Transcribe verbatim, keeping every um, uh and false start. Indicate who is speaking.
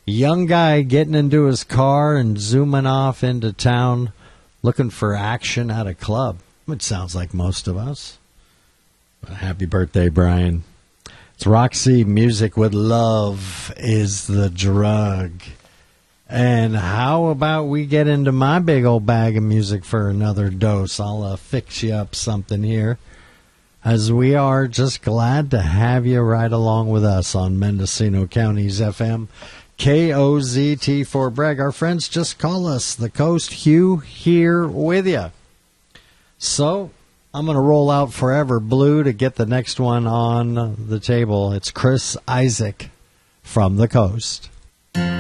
Speaker 1: Young guy getting into his car and zooming off into town looking for action at a club. It sounds like most of us. But happy birthday, Brian. It's Roxy. Music with love is the drug. And how about we get into my big old bag of music for another dose? I'll uh, fix you up something here, as we are just glad to have you right along with us on Mendocino County's F M. K O Z T for Bragg. Our friends just call us the Coast. Hugh here with you. So I'm going to roll out Forever Blue to get the next one on the table. It's Chris Isaak from the Coast.